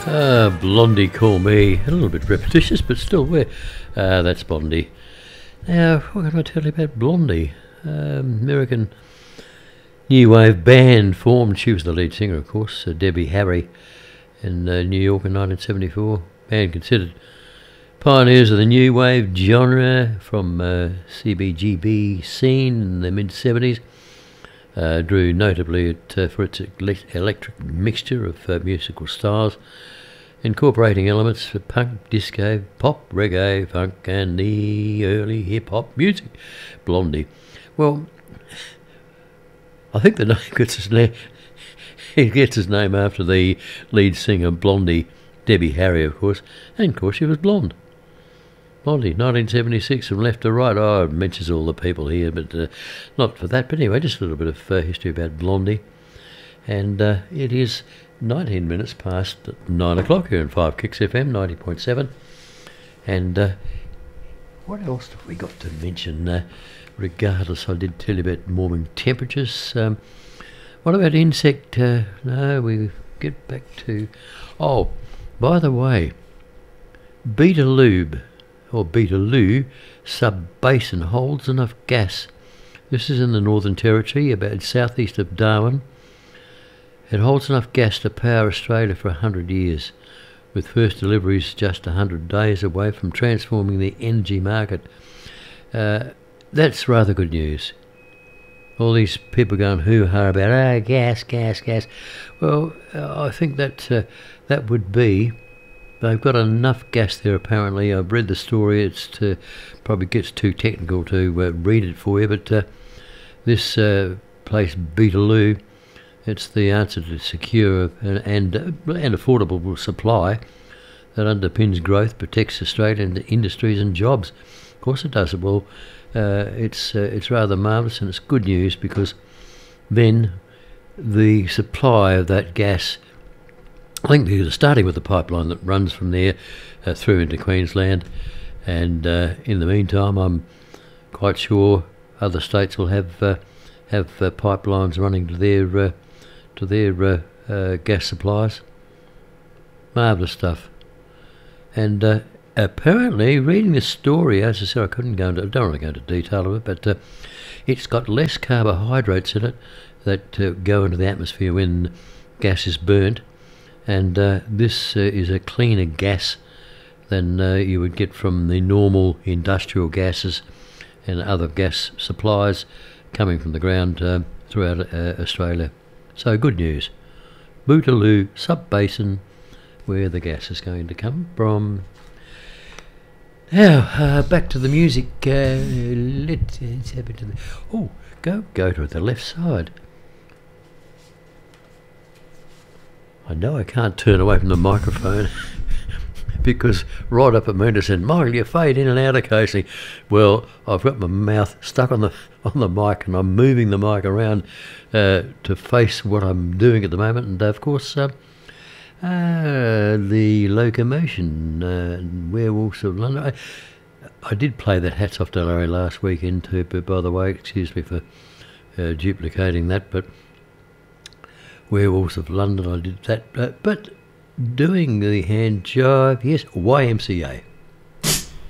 Blondie Call Me. A little bit repetitious, but still, that's Blondie. Now, what can I tell you about Blondie? American new wave band formed. She was the lead singer, of course, Debbie Harry, in New York in 1974. Band considered pioneers of the new wave genre from CBGB scene in the mid-70s. Drew notably for its electric mixture of musical styles, incorporating elements of punk, disco, pop, reggae, funk, and the early hip-hop music. Blondie. Well, I think the name gets his name. He gets his name after the lead singer, Blondie, Debbie Harry, of course, and of course she was blonde. Blondie, 1976, from left to right. Oh, it mentions all the people here, but not for that. But anyway, just a little bit of history about Blondie. And it is 19 minutes past 9 o'clock here in 5 Kicks FM, 90.7. And what else have we got to mention? Regardless, I did tell you about warming temperatures. What about insect? No, we get back to... Oh, by the way, Beetaloo sub-basin holds enough gas. This is in the Northern Territory, about southeast of Darwin. It holds enough gas to power Australia for 100 years, with first deliveries just 100 days away from transforming the energy market. That's rather good news. All these people going hoo-ha about, gas. Well, I think that that would be... They've got enough gas there, apparently. I've read the story. It's probably gets too technical to read it for you, but this place, Beetaloo, it's the answer to secure and affordable supply that underpins growth, protects Australian industries and jobs. Of course it does. Well, it's rather marvellous, and it's good news, because then the supply of that gas, I think they're starting with the pipeline that runs from there through into Queensland, and in the meantime, I'm quite sure other states will have pipelines running to their gas supplies. Marvellous stuff. And apparently, reading this story, as I said, I don't want to go into detail of it, but it's got less carbohydrates in it that go into the atmosphere when gas is burnt. And this is a cleaner gas than you would get from the normal industrial gases and other gas supplies coming from the ground throughout Australia. So good news. Beetaloo sub-basin, where the gas is going to come from. Now, back to the music. Let's have it to the... go to the left side. I know I can't turn away from the microphone because right up at me it said, Michael, you fade in and out occasionally. Well, I've got my mouth stuck on the mic, and I'm moving the mic around to face what I'm doing at the moment. And of course, the Locomotion, Werewolves of London. I did play that Hats Off to Larry last weekend too, but by the way, excuse me for duplicating that, but Werewolves of London, I did that, but doing the hand jive, yes, YMCA.